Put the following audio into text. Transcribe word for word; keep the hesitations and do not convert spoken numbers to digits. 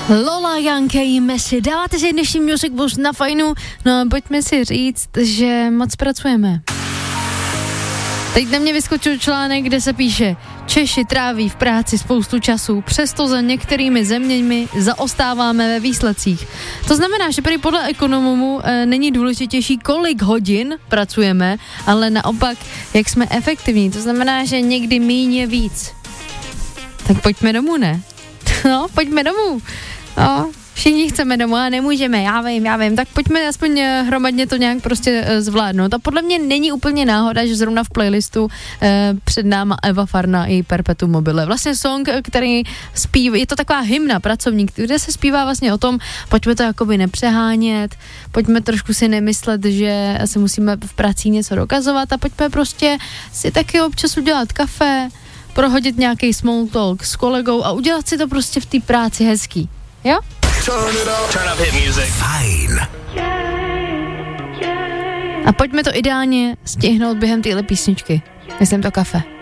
Lola Young, Messi, dáváte si dnešní Music Boost na fajnu, no a pojďme si říct, že moc pracujeme. Teď na mě vyskočil článek, kde se píše: Češi tráví v práci spoustu času, přesto za některými zeměmi zaostáváme ve výsledcích. To znamená, že prý podle ekonomů e, není důležitější, kolik hodin pracujeme, ale naopak, jak jsme efektivní. To znamená, že někdy míň víc. Tak pojďme domů, ne? No, pojďme domů. No, všichni chceme domů a nemůžeme, já vím, já vím, tak pojďme aspoň hromadně to nějak prostě zvládnout. A podle mě není úplně náhoda, že zrovna v playlistu eh, před náma Eva Farna i Perpetuum mobile. Vlastně song, který zpívá, je to taková hymna pracovník, kde se zpívá vlastně o tom, pojďme to jakoby nepřehánět, pojďme trošku si nemyslet, že si musíme v práci něco dokazovat a pojďme prostě si taky občas udělat kafe, prohodit nějaký small talk s kolegou a udělat si to prostě v té práci hezký. Jo? Turn up hit music. Fajn. A pojďme to ideálně stihnout během téhle písničky. Myslím to kafe.